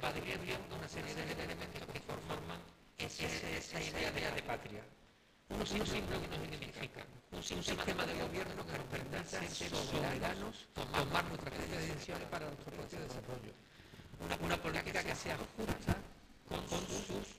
descubriendo una serie de elementos que conforman esa idea de patria. Unos símbolos que nos identifican, un sistema de gobierno que nos permita ser soberanos, tomar nuestras propias decisiones para nuestro propio desarrollo. Una política que sea justa con sus